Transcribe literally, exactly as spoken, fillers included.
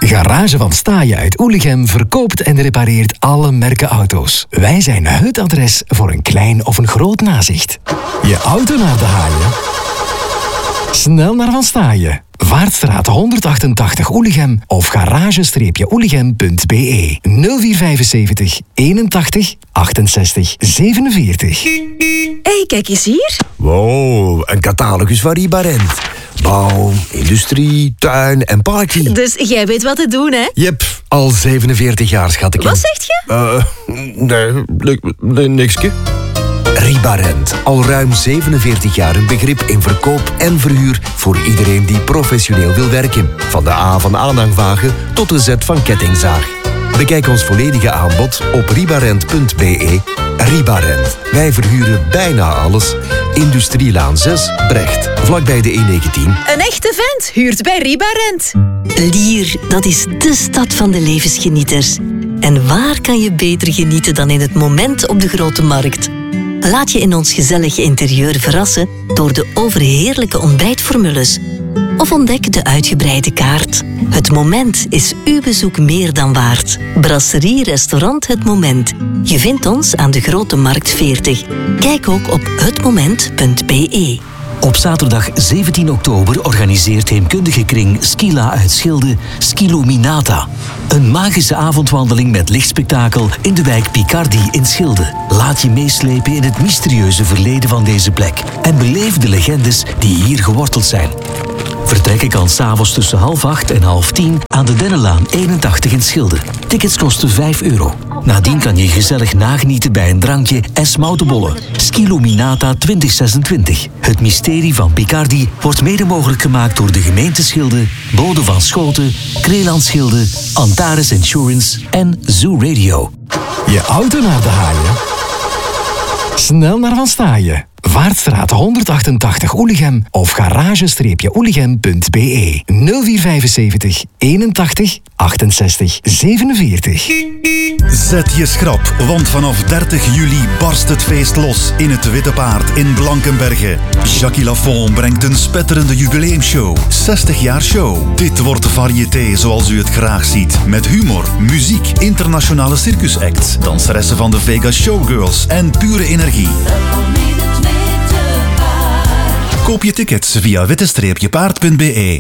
Garage van Staaien uit Oelichem verkoopt en repareert alle merken auto's. Wij zijn het adres voor een klein of een groot nazicht. Je auto naar de haaien? Snel naar Van Staaien. Vaartstraat honderdachtentachtig Oelichem of garage-oelichem punt be nul vier vijfenzeventig eenentachtig achtenzestig zevenenveertig. Hé, hey, kijk eens hier. Wow, een catalogus van Ribarent. Bouw, industrie, tuin en party. Dus jij weet wat te doen, hè? Jep, al zevenenveertig jaar, schat ik. Wat zegt je? Uh, nee, nee, nee, nikske. Ribarent, al ruim zevenenveertig jaar een begrip in verkoop en verhuur voor iedereen die professioneel wil werken. Van de A van aanhangwagen tot de Z van kettingzaag. Bekijk ons volledige aanbod op ribarent punt be. Ribarent, wij verhuren bijna alles. Industrielaan zes, Brecht, vlakbij de E negentien. Een echte vent huurt bij Ribarent. Lier, dat is dé stad van de levensgenieters. En waar kan je beter genieten dan in het moment op de Grote Markt? Laat je in ons gezellige interieur verrassen door de overheerlijke ontbijtformules. Of ontdek de uitgebreide kaart. Het Moment is uw bezoek meer dan waard. Brasserie Restaurant Het Moment. Je vindt ons aan de Grote Markt veertig. Kijk ook op het moment punt be. Op zaterdag zeventien oktober organiseert heemkundige kring Skila uit Schilde Skiluminata. Een magische avondwandeling met lichtspektakel in de wijk Picardi in Schilde. Laat je meeslepen in het mysterieuze verleden van deze plek. En beleef de legendes die hier geworteld zijn. Vertrekken kan s'avonds tussen half acht en half tien aan de Dennenlaan eenentachtig in Schilde. Tickets kosten vijf euro. Nadien kan je gezellig nagenieten bij een drankje en smoutenbollen. Skiluminata twintig zesentwintig. Het mysterie van Picardi wordt mede mogelijk gemaakt door de gemeente Schilde, Bode van Schoten, Kreeland Schilde, Antares Insurance en Zoo Radio. Je auto naar de haaien? Snel naar Van Staaien. Vaartstraat honderdachtentachtig Oelichem of garage-oelichem punt be nul vier vijfenzeventig eenentachtig achtenzestig zevenenveertig. Zet je schrap, want vanaf dertig juli barst het feest los in het Witte Paard in Blankenberge. Jackie Lafont brengt een spetterende jubileumshow. zestig jaar show. Dit wordt variété zoals u het graag ziet. Met humor, muziek, internationale circusacts, danseressen van de Vegas Showgirls en pure energie. Koop je tickets via witte paard punt be.